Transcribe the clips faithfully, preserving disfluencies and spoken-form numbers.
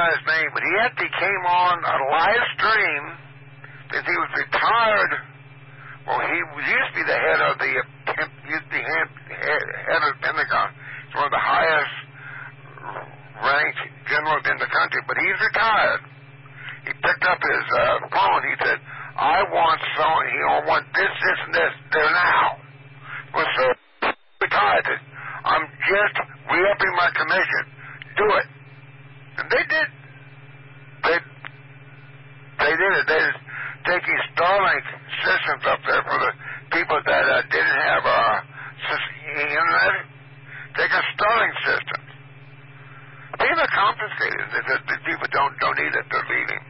know his name, but he actually came on a live stream because he was retired. Well, he used to be the head of the uh, used to be head, head, head of the Pentagon. He's one of the highest ranked generals in the country, but he's retired. He picked up his uh, phone. He said, "I want so he don't want this, this, and this there now." Well, so retired. I'm just re-upping my commission. Do it. And they did. They they did it. They're taking Starlink systems up there for the people that uh, didn't have uh, internet. Taking Starlink systems. People are confiscated. The, the, the people don't don't need it. They're leaving.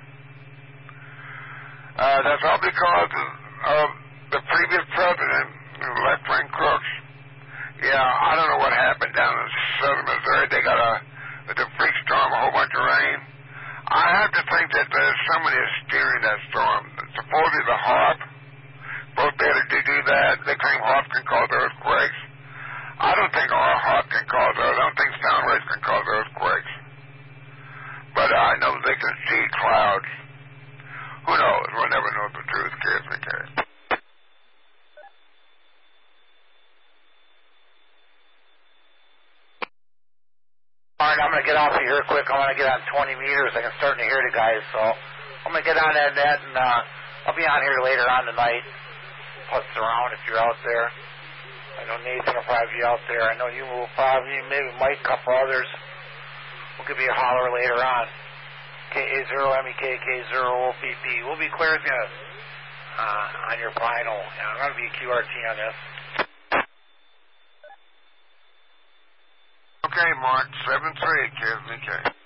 Uh, that's all because of, of the previous president, left-wing crooks. Yeah, I don't know what happened down in southern Missouri. They got a the freak storm, a whole bunch of rain. I have to think that there's somebody is steering that storm. Supposedly the HAARP, both be able to do that. They claim HAARP can cause earthquakes. I don't think our HAARP can cause earthquakes. I don't think sound waves can cause earthquakes. But I know they can see clouds. Who knows? We'll never know the truth, kids. We can't. All right, I'm going to get off of here quick. I want to get on twenty meters. I can start to hear the guys, so I'm going to get on that net, and uh, I'll be on here later on tonight. Putz around if you're out there. I know Nathan will probably be out there. I know you will probably, maybe Mike, a couple others. We'll give you a holler later on. K A zero M E K K zero O P P. We'll be clearing you uh, on your final. And I'm going to be a Q R T on this. Okay, Mark, seven three, K V K.